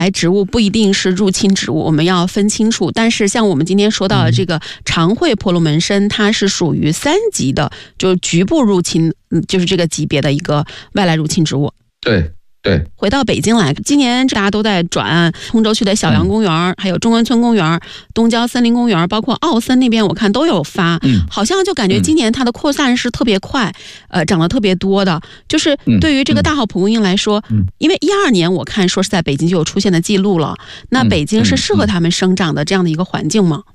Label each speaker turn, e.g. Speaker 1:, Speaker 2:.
Speaker 1: 来植物不一定是入侵植物，我们要分清楚。但是像我们今天说到的这个长喙婆罗门参，它是属于3级的，就是局部入侵，就是这个级别的一个外来入侵植物。
Speaker 2: 对，
Speaker 1: 回到北京来，今年大家都在转通州区的小杨公园，还有中关村公园、东郊森林公园，包括奥森那边，我看都有发。好像就感觉今年它的扩散是特别快，长得特别多的。就是对于这个大号蒲公英来说，因为12年我看说是在北京就有出现的记录了，那北京是适合它们生长的这样的一个环境吗？